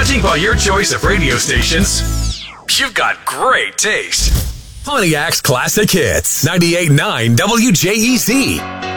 Judging by your choice of radio stations, you've got great taste. Pontiac's Classic Hits, 98.9 WJEZ.